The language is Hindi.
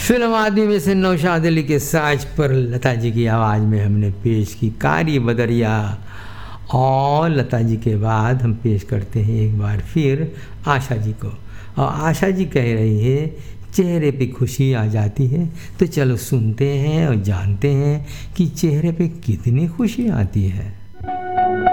फिल्म आदमी में से नौशाद अली के साज पर लता जी की आवाज़ में हमने पेश की कारी बदरिया। और लता जी के बाद हम पेश करते हैं एक बार फिर आशा जी को। और आशा जी कह रही है चेहरे पे खुशी आ जाती है। तो चलो सुनते हैं और जानते हैं कि चेहरे पे कितनी खुशी आती है।